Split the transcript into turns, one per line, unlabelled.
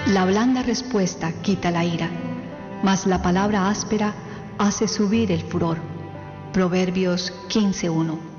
La blanda respuesta quita la ira, mas la palabra áspera hace subir el furor. Proverbios 15:1.